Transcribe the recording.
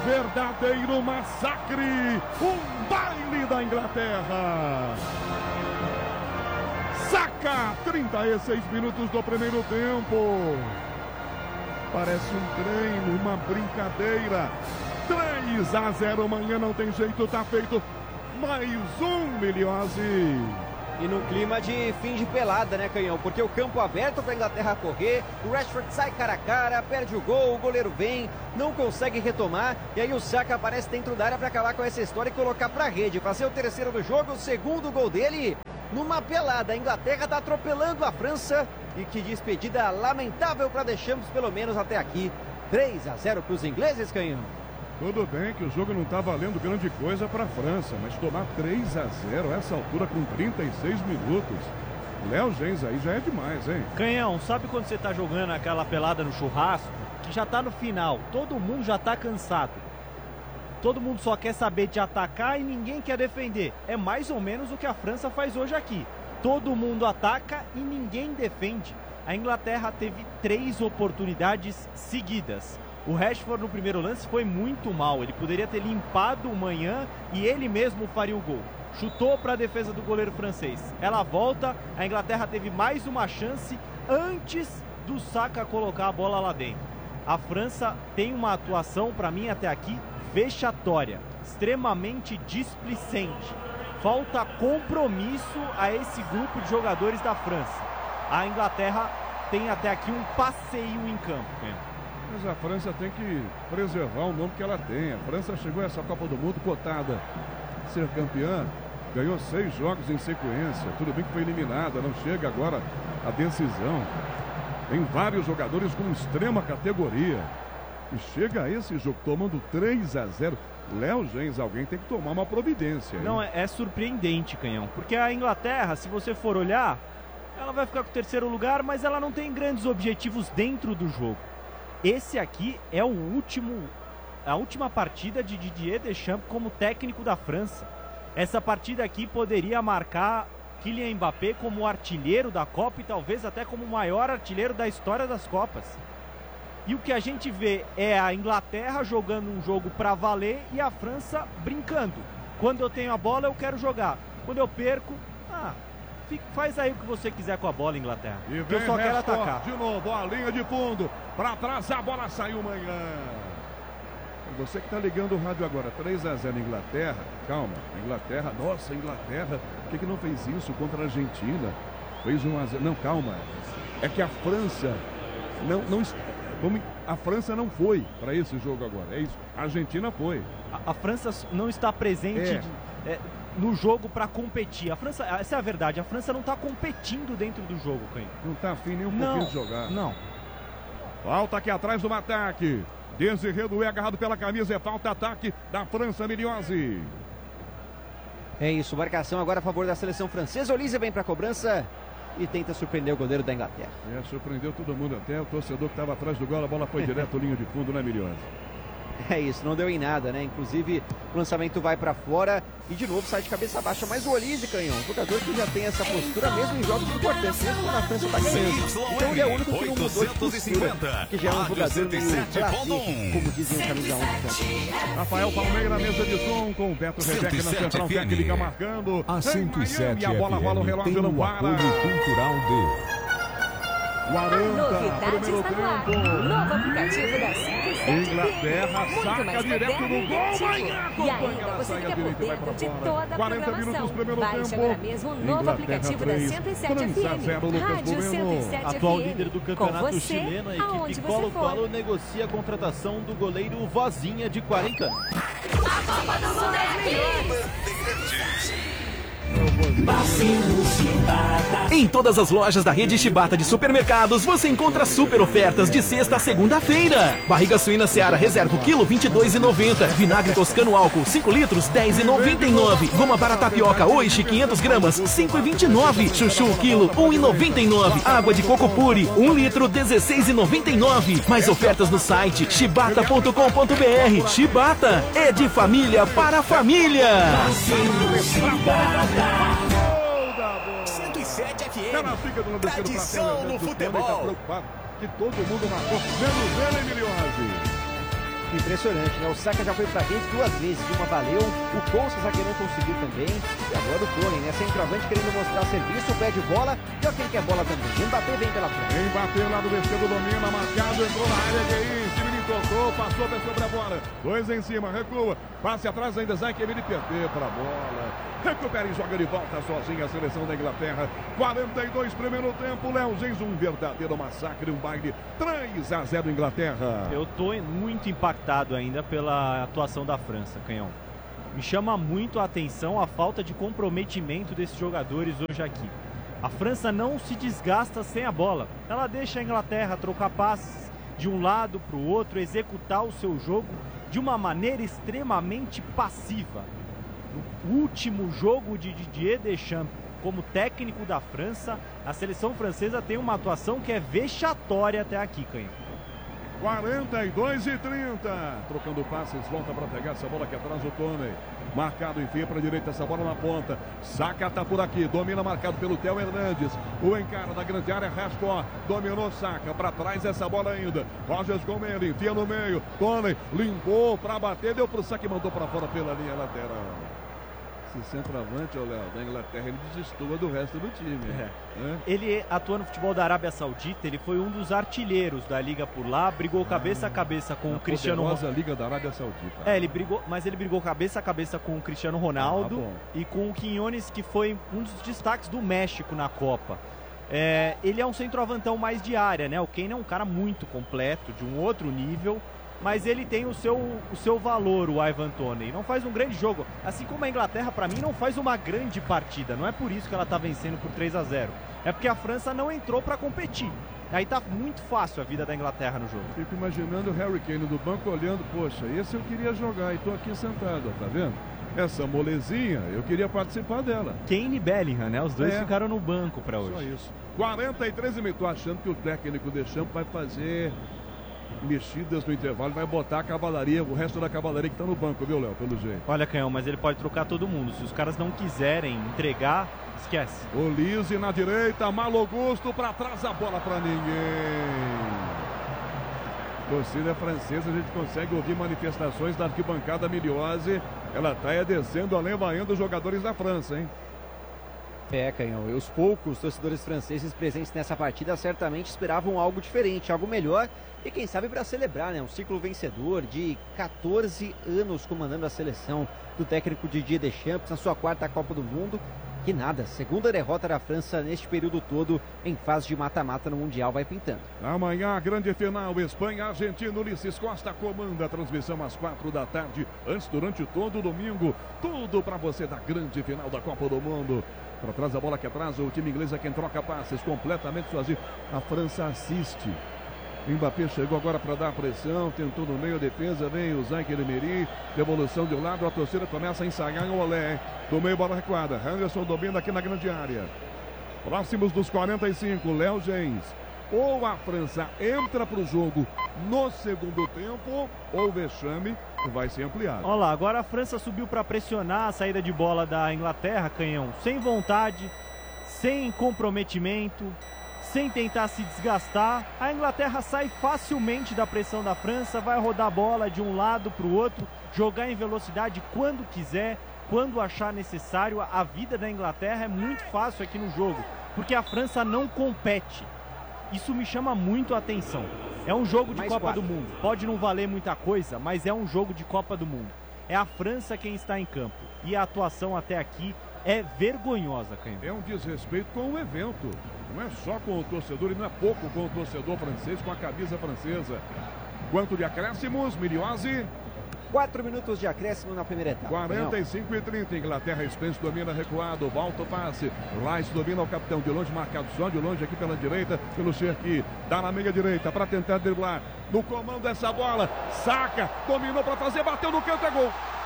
verdadeiro massacre, um baile da Inglaterra. Saca, 36 minutos do primeiro tempo. Parece um treino, uma brincadeira. 3-0, amanhã não tem jeito, tá feito. Mais um, Miliose. E no clima de fim de pelada, né, Canhão? Porque o campo aberto para a Inglaterra correr, o Rashford sai cara a cara, perde o gol, o goleiro vem, não consegue retomar, e aí o Saka aparece dentro da área para acabar com essa história e colocar para a rede, fazer o terceiro do jogo, o segundo gol dele, numa pelada. A Inglaterra está atropelando a França, e que despedida lamentável para Deschamps, pelo menos até aqui. 3-0 para os ingleses, Canhão. Tudo bem que o jogo não está valendo grande coisa para a França, mas tomar 3-0 a essa altura com 36 minutos. Léo Gens aí já é demais, hein? Canhão, sabe quando você está jogando aquela pelada no churrasco, que já está no final, todo mundo já está cansado. Todo mundo só quer saber de atacar e ninguém quer defender. É mais ou menos o que a França faz hoje aqui. Todo mundo ataca e ninguém defende. A Inglaterra teve 3 oportunidades seguidas. O Rashford no primeiro lance foi muito mal, ele poderia ter limpado o Manhã e ele mesmo faria o gol. Chutou para a defesa do goleiro francês. Ela volta, a Inglaterra teve mais uma chance antes do Saka colocar a bola lá dentro. A França tem uma atuação, para mim até aqui, vexatória, extremamente displicente. Falta compromisso a esse grupo de jogadores da França. A Inglaterra tem até aqui um passeio em campo. Mas a França tem que preservar o nome que ela tem. A França chegou a essa Copa do Mundo cotada a ser campeã, ganhou 6 jogos em sequência. Tudo bem que foi eliminada, não chega agora a decisão. Tem vários jogadores com extrema categoria. E chega a esse jogo tomando 3-0. Léo Gens, alguém tem que tomar uma providência. Hein? Não, é surpreendente, Canhão. Porque a Inglaterra, se você for olhar, ela vai ficar com o terceiro lugar, mas ela não tem grandes objetivos dentro do jogo. Esse aqui é a última partida de Didier Deschamps como técnico da França. Essa partida aqui poderia marcar Kylian Mbappé como artilheiro da Copa e talvez até como o maior artilheiro da história das Copas. E o que a gente vê é a Inglaterra jogando um jogo para valer e a França brincando. Quando eu tenho a bola eu quero jogar. Quando eu perco, faz aí o que você quiser com a bola, Inglaterra. E eu só quero atacar. De novo, a linha de fundo. Para trás, a bola saiu Manhã. Você que está ligando o rádio agora, 3-0 Inglaterra. Calma, Inglaterra, nossa, Inglaterra. Por que não fez isso contra a Argentina? Fez 1-0. Não, calma. É que a França a França não foi para esse jogo agora. É isso. A Argentina foi. A França não está presente no jogo para competir. A França, essa é a verdade, a França não está competindo dentro do jogo, Canhão. Não está afim nem um pouquinho de jogar. Não. Falta aqui atrás do ataque. Desiré Doué agarrado pela camisa, é falta ataque da França, Miliose. É isso, marcação agora a favor da seleção francesa. Olise vem para a cobrança e tenta surpreender o goleiro da Inglaterra. Surpreendeu todo mundo, até o torcedor que estava atrás do gol, a bola foi direto linha de fundo, né, Miliose? É isso, não deu em nada, né? Inclusive, o lançamento vai pra fora e de novo sai de cabeça baixa. Mas o Olise, Canhão, um jogador que já tem essa postura mesmo em jogos importantes, mesmo quando a França tá ganhando. Então ele é o único que não mudou de postura, que já é um jogador meio clássico, como dizem o camisa 11. Rafael Palmeira, mesa de som, com o Beto Rebeck na central técnica marcando. A 107 e a bola rola, o relógio não para. Cultural de 40, novidades primeiro no ar. tempo. Novo aplicativo da 107 Inglaterra muito saca mais direto moderno no e gol. criativo. E ainda Ela você sai à fica por direita e vai dentro para de fora. toda a 40 programação. minutos, primeiro Baixe tempo. agora mesmo o novo Inglaterra aplicativo 3, da 107 França FM. 0, Lucas Rádio Bueno. 107 Atual FM. líder do Com campeonato você, chileno, a aonde equipe você for. Colo-Colo negocia a contratação do goleiro Vozinha, de 40 anos. A Copa do Mundo é aqui. Em todas as lojas da rede Chibata de supermercados, você encontra super ofertas de sexta a segunda-feira. Barriga suína Seara reserva o quilo 22,90. Vinagre toscano álcool 5 litros 10,99. Goma para tapioca Oishi 500 gramas 5,29. Chuchu quilo 1,99. Água de coco puri 1 litro 16,99. Mais ofertas no site chibata.com.br. Chibata é de família para família. 107 FM. Ela fica do Tradição no futebol. Tá preocupado que todo mundo marcou. Menos ele, Miliose. Impressionante, né? O Saka já foi pra rede 2 vezes, uma valeu, o Costa zagueirão conseguiu também, e agora o Tony, né? Centroavante querendo mostrar serviço, pede bola, e ó quem quer bola também. Mbappé vem pela frente. Mbappé lá do vestido domina, marcado, entrou na área, Gueim, Emily tocou, passou sobre a bola, 2 em cima, recua, passe atrás ainda, Zayn, Emily perdeu pra bola. Recupera e joga de volta sozinha a seleção da Inglaterra. 42 primeiro tempo, Léo Gens, um verdadeiro massacre, um baile. 3-0 Inglaterra. Eu tô muito impactado ainda pela atuação da França, Canhão. Me chama muito a atenção a falta de comprometimento desses jogadores hoje aqui. A França não se desgasta sem a bola. Ela deixa a Inglaterra trocar passes de um lado para o outro, executar o seu jogo de uma maneira extremamente passiva. No último jogo de Didier Deschamps como técnico da França, a seleção francesa tem uma atuação que é vexatória até aqui, Canhão. 42 e 30. Trocando passes, volta para pegar essa bola aqui atrás o Tony. Marcado, enfia para a direita, essa bola na ponta. Saka tá por aqui, domina marcado pelo Theo Hernandes. O encara da grande área, Rashford. Dominou Saka, para trás essa bola ainda. Rogers Gomes, enfia no meio. Tony limpou para bater, deu pro Saka e mandou para fora pela linha lateral. Esse centroavante, Léo, da Inglaterra, ele destoa do resto do time. Ele atua no futebol da Arábia Saudita, ele foi um dos artilheiros da liga por lá, brigou cabeça a cabeça com o Cristiano Ronaldo. Liga da Arábia Saudita. Ele brigou cabeça a cabeça com o Cristiano Ronaldo e com o Quiñones, que foi um dos destaques do México na Copa. Ele é um centroavantão mais de área, né? O Kane é um cara muito completo, de um outro nível. Mas ele tem o seu valor, o Ivan Toney. Não faz um grande jogo. Assim como a Inglaterra, para mim, não faz uma grande partida. Não é por isso que ela tá vencendo por 3-0. É porque a França não entrou para competir. Aí tá muito fácil a vida da Inglaterra no jogo. Fico imaginando o Harry Kane do banco olhando. Poxa, esse eu queria jogar e tô aqui sentado, tá vendo? Essa molezinha, eu queria participar dela. Kane e Bellingham, né? Os dois ficaram no banco para hoje. Só isso. 43 minutos. Tô achando que o técnico Deschamps vai fazer mexidas no intervalo, vai botar a cavalaria, o resto da cavalaria que tá no banco, viu, Léo, pelo jeito. Olha, Canhão, mas ele pode trocar todo mundo. Se os caras não quiserem entregar, esquece. O Lise na direita, Malo Augusto pra trás, a bola pra ninguém. Torcida francesa, a gente consegue ouvir manifestações da arquibancada Miliose. Ela tá descendo além vaiando os jogadores da França, hein? Canhão, os poucos torcedores franceses presentes nessa partida certamente esperavam algo diferente, algo melhor e quem sabe para celebrar, né? Um ciclo vencedor de 14 anos comandando a seleção do técnico Didier Deschamps na sua 4ª Copa do Mundo. Que nada, segunda derrota da França neste período todo em fase de mata-mata no Mundial vai pintando. Amanhã a grande final, Espanha, Argentina, Ulisses Costa comanda a transmissão às 4 da tarde, antes durante todo o domingo, tudo para você da grande final da Copa do Mundo. Para trás a bola aqui atrás, o time inglês é quem troca passes, completamente sozinho. A França assiste. Mbappé chegou agora para dar pressão, tentou no meio a defesa, vem o Zayn Emery, devolução de um lado, a torcida começa a ensaiar o olé. Do meio, bola recuada, Henderson domina aqui na grande área. Próximos dos 45, Léo Gens. Ou a França entra para o jogo no segundo tempo, ou o vexame vai ser ampliado. Olha lá, agora a França subiu para pressionar a saída de bola da Inglaterra, Canhão, sem vontade, sem comprometimento, sem tentar se desgastar. A Inglaterra sai facilmente da pressão da França, vai rodar a bola de um lado para o outro, jogar em velocidade quando quiser, quando achar necessário. A vida da Inglaterra é muito fácil aqui no jogo, porque a França não compete. Isso me chama muito a atenção. É um jogo de Copa do Mundo. Pode não valer muita coisa, mas é um jogo de Copa do Mundo. É a França quem está em campo. E a atuação até aqui é vergonhosa, Canhão. É um desrespeito com o evento. Não é só com o torcedor e não é pouco com o torcedor francês, com a camisa francesa. Quanto de acréscimos, Miliose? 4 minutos de acréscimo na primeira etapa. 45 e 30, Inglaterra, Spence domina recuado, volta o passe, Rice domina o capitão, de longe marcado, só de longe aqui pela direita, pelo Cherki, dá na meia direita para tentar driblar, no comando dessa bola, Saka, dominou para fazer, bateu no canto, é gol.